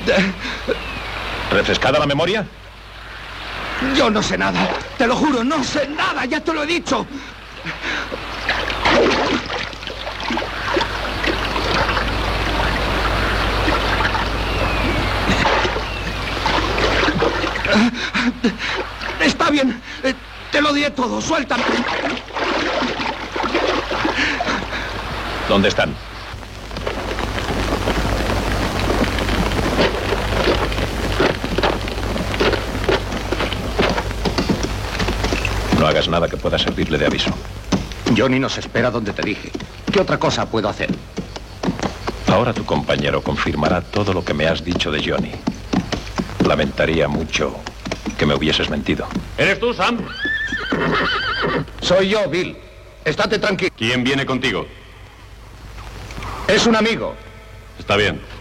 ¿Refrescada la memoria? Yo no sé nada. Te lo juro, no sé nada. Ya te lo he dicho. Está bien. Te lo diré todo. Suéltame. ¿Dónde están? No hagas nada que pueda servirle de aviso. Johnny nos espera donde te dije. ¿Qué otra cosa puedo hacer? Ahora tu compañero confirmará todo lo que me has dicho de Johnny. Lamentaría mucho que me hubieses mentido. ¿Eres tú, Sam? Soy yo, Bill. Estate tranquilo. ¿Quién viene contigo? Es un amigo. Está bien.